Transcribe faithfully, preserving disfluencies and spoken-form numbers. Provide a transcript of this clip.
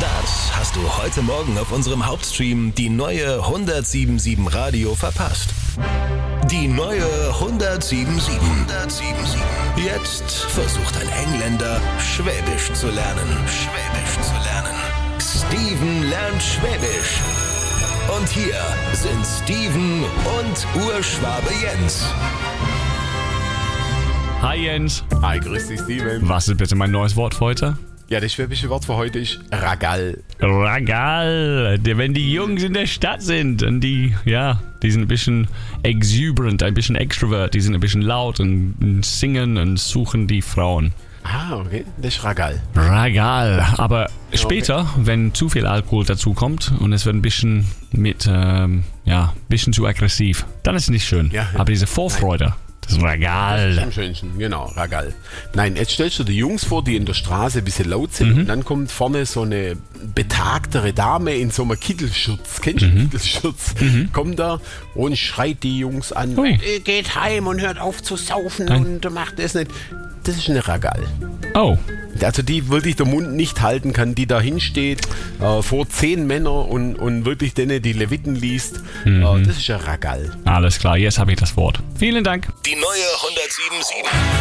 Das hast du heute Morgen auf unserem Hauptstream die neue hundertsiebenundsiebzig Radio verpasst. Die neue hundertsiebenundsiebzig. hundertsiebenundsiebzig. Jetzt versucht ein Engländer, Schwäbisch zu lernen. Schwäbisch zu lernen. Steven lernt Schwäbisch. Und hier sind Steven und Urschwabe Jens. Hi Jens. Hi, grüß dich Steven. Was ist bitte mein neues Wort für heute? Ja, das schwäbische Wort für heute ist Ragall. Ragall. Wenn die Jungs in der Stadt sind und die, ja, die sind ein bisschen exuberant, ein bisschen extrovert, die sind ein bisschen laut und, und singen und suchen die Frauen. Ah, okay, das ist Ragall. Ragall. Aber später, okay, wenn zu viel Alkohol dazu kommt und es wird ein bisschen mit, ähm, ja, ein bisschen zu aggressiv, dann ist es nicht schön. Ja, ja. Aber diese Vorfreude, nein, das ist Ragall. Das ist am schönsten, genau, Ragall. Nein, jetzt stellst du die Jungs vor, die in der Straße ein bisschen laut sind, mhm, und dann kommt vorne so eine betagtere Dame in so einem Kittelschutz, kennst du mhm. den Kittelschutz? Mhm. Kommt da und schreit die Jungs an, Ui. geht heim und hört auf zu saufen Nein. und macht das nicht. Das ist eine Ragall. Oh. Also die wirklich den Mund nicht halten kann, die da hinsteht äh, vor zehn Männern und, und wirklich denen die Leviten liest. Mhm. Äh, das ist ein Ragall. Alles klar, jetzt habe ich das Wort. Vielen Dank. Die neue hundertsiebenundsiebzig.